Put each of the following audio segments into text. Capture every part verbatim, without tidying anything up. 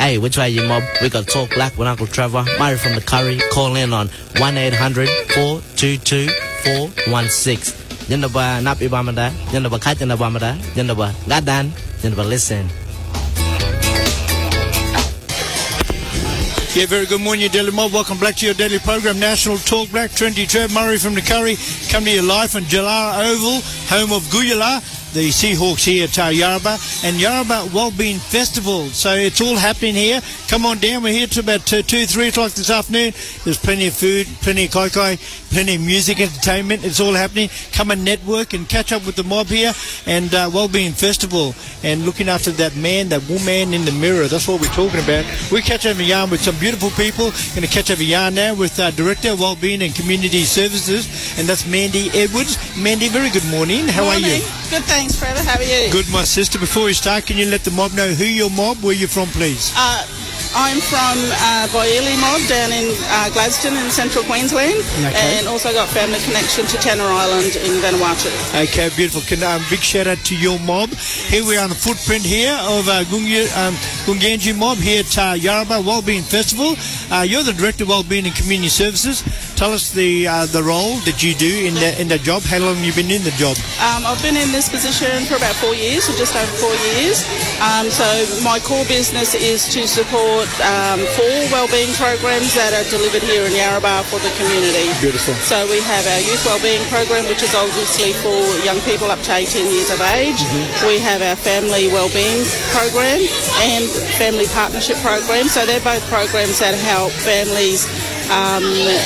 Hey, which way you mob? We got Talk Black with Uncle Trevor. Murray from the Curry. Call in on one eight hundred four two two four one six. Yandaba napi bamada. Yandaba kajana bamada. Yandaba gadan. Yandaba listen. Yeah, very good morning, Daily Mob. Welcome back to your daily program, National Talk Black. Trinity Trev, Murray from the Curry, come to you live from Jalara Oval, home of Guyala, the Seahawks here at uh, Yarrabah, and Yarrabah Wellbeing Festival. So it's all happening here. Come on down. We're here till about two, two, three o'clock this afternoon. There's plenty of food, plenty of kai kai, plenty of music, entertainment. It's all happening. Come and network and catch up with the mob here, and uh, Wellbeing Festival, and looking after that man, that woman in the mirror. That's what we're talking about. We catch over yarn with some beautiful people. Going to catch over yarn now with uh, Director of Wellbeing and Community Services, and that's Mandy Edwards. Mandy, very good morning. How morning. are you? Good, thanks, Trevor. How are you? Good, my sister. Before we start, can you let the mob know who your mob, where you're from, please? Uh, I'm from uh, Boyili Mob down in uh, Gladstone in central Queensland, Okay. and also got family connection to Tanner Island in Vanuatu. Okay, beautiful. Can, um, big shout out to your mob. Here we are on the footprint here of uh, Gungi, um, Gunganji Mob here at uh, Yarrabah Wellbeing Festival. Uh, you're the Director of Wellbeing and Community Services. Tell us the uh, the role that you do in the, in the job. How long have you been in the job? Um, I've been in this position for about four years, or just over four years. Um, so my core business is to support um, four wellbeing programs that are delivered here in Yarrabah for the community. Beautiful. So we have our youth wellbeing program, which is obviously for young people up to eighteen years of age. Mm-hmm. We have our family wellbeing program and family partnership program. So they're both programs that help families um,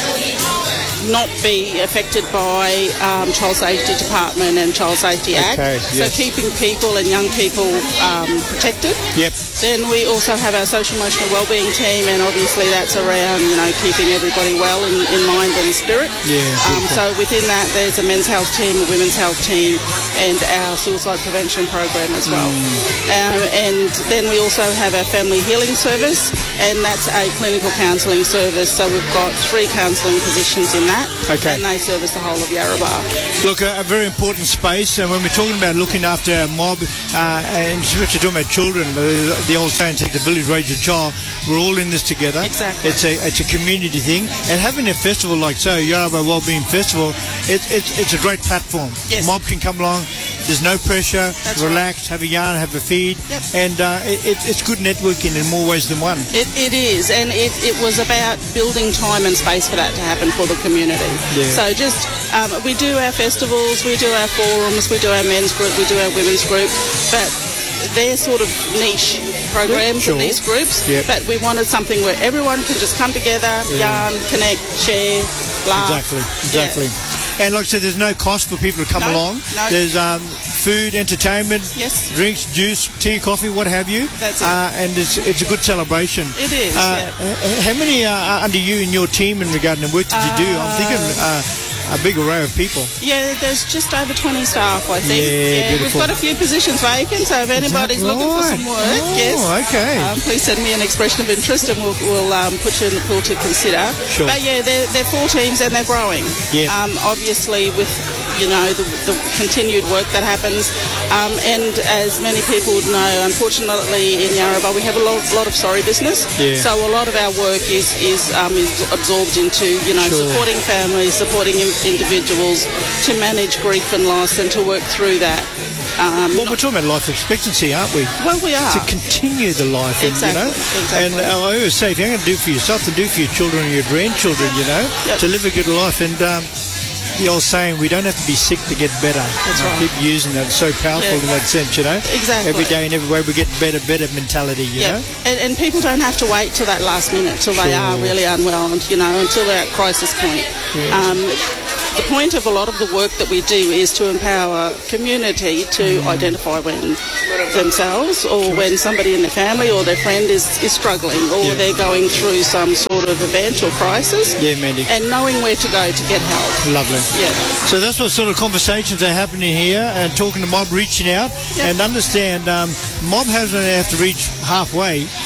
not be affected by um, Child Safety Department and Child Safety Act. Okay, so yes. keeping people and young people um, protected. Yep. Then we also have our social emotional wellbeing team, and obviously that's around, you know, keeping everybody well in, in mind and spirit. Yeah, um, so within that there's a men's health team, a women's health team, and our suicide prevention program as well. Mm. Um, and then we also have our family healing service, and that's a clinical counselling service. So we've got three counselling positions in that, Okay. and they service the whole of Yarrabah. Look, a, a very important space, and when we're talking about looking after our mob, uh, and especially talking about children, the, the old saying, take the village, raise a child, we're all in this together. Exactly. It's a it's a community thing, and having a festival like so, Yarrabah Wellbeing Festival, it, it's it's a great platform. Yes. Mob can come along, there's no pressure, That's relax, have a yarn, have a feed, Yep. and uh, it, it, it's good networking in more ways than one. It, it is, and it, it was about building time and space for that to happen for the community. Yeah. So just, um, we do our festivals, we do our forums, we do our men's group, we do our women's group, but they're sort of niche programs Sure. in these groups, Yep. but we wanted something where everyone can just come together, yarn, connect, share, laugh. Exactly, exactly. Yeah. And like I said, there's no cost for people to come No, along. no. There's um, food, entertainment, Yes. drinks, juice, tea, coffee, what have you. That's it. Uh, and it's it's a good celebration. It is, Uh, yeah. h- How many uh, are under you and your team in regard to the work that you do? I'm thinking uh, a big array of people. Yeah, there's just over twenty staff, I think. Yeah, we've beautiful. got a few positions vacant, so if anybody's looking for some work, Oh, yes. okay. Um, please send me an expression of interest, and we'll, we'll um, put you in the pool to consider. Sure. But yeah, they're, they're four teams and they're growing. Yeah. Um, obviously, with you know the, the continued work that happens, um, and as many people would know, unfortunately in Yarrabah we have a lot, lot of sorry business. Yeah. So a lot of our work is is, um, is absorbed into you know Sure. supporting families, supporting in- individuals to manage grief and loss and to work through that. Um, Well, we're talking about life expectancy, aren't we? well, we are. To continue the life, and, Exactly, you know. exactly. And uh, I always say, if you're going to do it for yourself, then do it for your children and your grandchildren, you know, Yep. to live a good life. And um, the old saying, we don't have to be sick to get better. That's I right. keep using that. It's so powerful Yeah. in that sense, you know. Exactly. Every day and every way we get better, better mentality, you Yeah, know. and, and people don't have to wait till that last minute, till they Sure. are really unwell, and you know, until they're at crisis point. Um, the point of a lot of the work that we do is to empower community to identify when themselves or when somebody in their family or their friend is, is struggling or Yeah. they're going through some sort of event or crisis. Yeah, Mandy. And knowing where to go to get help. Lovely. Yeah. So that's what sort of conversations are happening here, and talking to Mob, reaching out, Yep. and understand um, Mob hasn't have to reach halfway.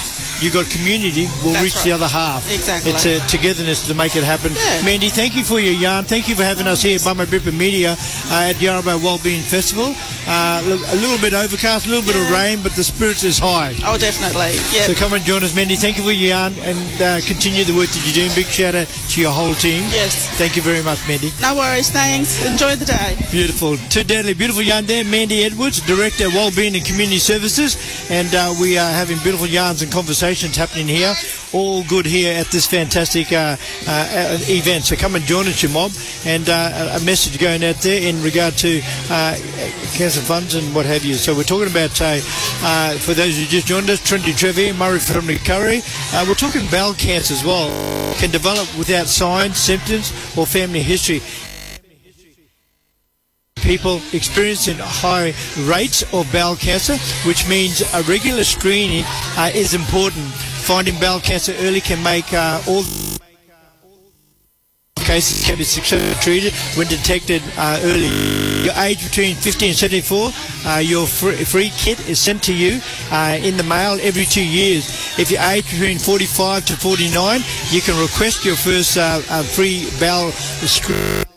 you've got community will That's reach right. the other half. Exactly. It's a togetherness to make it happen. Yeah. Mandy, thank you for your yarn. Thank you for having us here at Bama Bippa Media uh, at Yarrabah Wellbeing Festival. Uh, look, a little bit overcast, a little bit of Yeah. rain, but the spirit is high. Oh, definitely. Yeah. So come and join us, Mandy. Thank you for your yarn and uh, continue the work that you're doing. Big shout out to your whole team. Yes. Thank you very much, Mandy. No worries. Thanks. Enjoy the day. Beautiful. Too deadly. Beautiful yarn there. Mandy Edwards, Director of Wellbeing and Community Services. And uh, we are having beautiful yarns and conversations happening here. All good here at this fantastic uh, uh, event. So come and join us, your mob. And uh, a message going out there in regard to uh, cancer funds and what have you. So we're talking about, uh, uh, for those who just joined us, Trinity Trevor, Murray from the Curry. Uh, we're talking bowel cancer as well. Can develop without signs, symptoms, or family history. People experiencing high rates of bowel cancer, which means a regular screening uh, is important. Finding bowel cancer early can make uh, all cases can be successfully treated when detected uh, early. Your age between fifty and seventy-four, uh, your free, free kit is sent to you uh, in the mail every two years. If you're aged between forty-five to forty-nine, you can request your first uh, uh, free bowel screening.